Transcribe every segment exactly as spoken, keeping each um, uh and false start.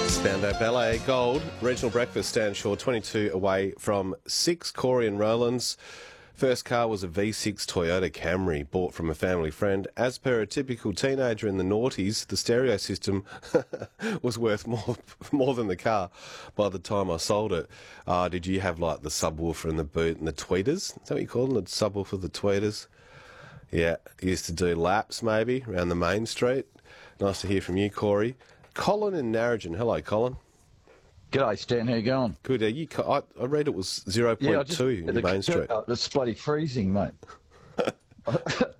Spandau Ballet Gold Regional Breakfast stands short twenty-two away from six. Corey and Roland's first car was a V six Toyota Camry bought from a family friend. As per a typical teenager in the noughties, the stereo system was worth more more than the car by the time I sold it. Uh, did you have like the subwoofer in the boot and the tweeters? Is that what you call them? The subwoofer, the tweeters? Yeah, used to do laps maybe around the main street. Nice to hear from you, Corey. Colin in Narrogin. Hello, Colin. G'day, Stan. How you going? Good. Are you, I, I read it was zero point Yeah, two in the Main Street. It's bloody freezing, mate. I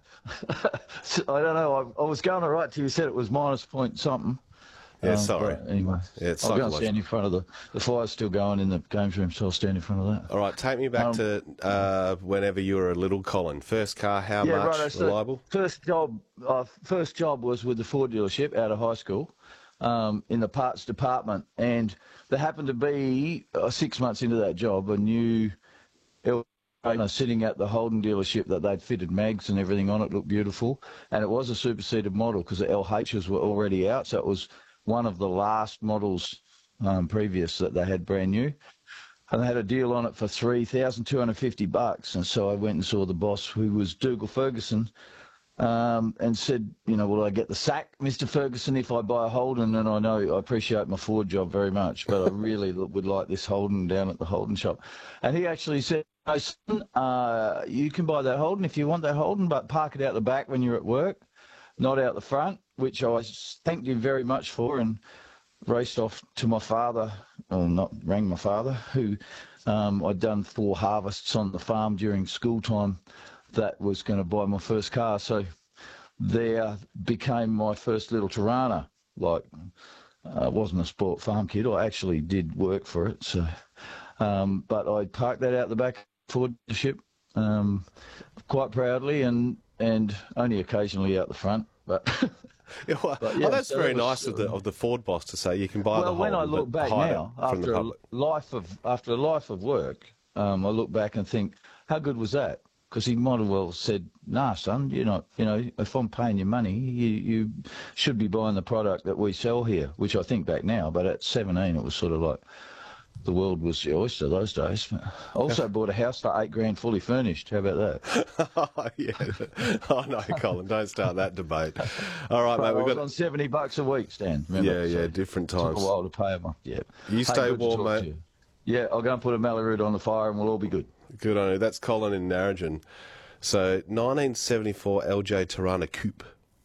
don't know. I, I was going all right till you said it was minus point something. Yeah, Um, sorry. but Anyway, Yeah, it's I'll go and psychological. stand in front of the... The fire's still going in the games room, so I'll stand in front of that. All right, take me back Um, to uh, whenever you were a little Colin. First car, how yeah, much? right. So Reliable? first job, uh, first job was with the Ford dealership out of high school, um, in the parts department, and there happened to be uh, six months into that job a new owner sitting at the Holden dealership that they'd fitted mags and everything on it, looked beautiful, and it was a superseded model because the L H's were already out, so it was one of the last models um, previous that they had brand new. And they had a deal on it for three thousand two hundred fifty bucks. And so I went and saw the boss, who was Dougal Ferguson, um, and said, you know, will I get the sack, Mister Ferguson, if I buy a Holden? And I know I appreciate my Ford job very much, but I really would like this Holden down at the Holden shop. And he actually said, no, son, uh, you can buy that Holden if you want that Holden, but park it out the back when you're at work, not out the front, which I thanked him very much for, and raced off to my father, or not, rang my father, who um, I'd done four harvests on the farm during school time, that was going to buy my first car. So there became my first little Tirana. Like, I uh, wasn't a sport farm kid. I actually did work for it. So, um, but I parked that out the back Ford dealership um, quite proudly, and and only occasionally out the front. But Yeah, well, But, yeah, oh, that's so very that was, nice of the of the Ford boss to say you can buy the well, when I Holden, look but back hide now, it from the after a public. life of after a life of work, um, I look back and think, how good was that? Because he might have well said, "Nah, son, you're not. You know, if I'm paying you money, you you should be buying the product that we sell here." Which I think back now, but at seventeen, it was sort of like the world was the oyster those days. I also bought a house for eight grand, fully furnished. How about that? Oh, yeah. Oh, no, Colin, don't start that debate. All right, mate, I we've was got... on seventy bucks a week, Stan. Remember? Yeah, yeah, So different it took times. a while to pay them off. Yeah. You Hey, stay good to warm, talk to mate. you. Yeah, I'll go and put a Malaroot on the fire, and we'll all be good. Good on you. That's Colin in Narrogin. So, nineteen seventy-four L J Tirana Coupe.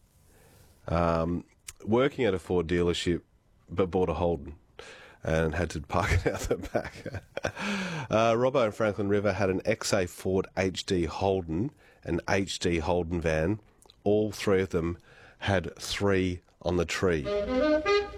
Um, working at a Ford dealership, but bought a Holden and had to park it out the back. uh, Robbo and Franklin River had an X A Ford H D Holden, an H D Holden van. All three of them had three on the tree.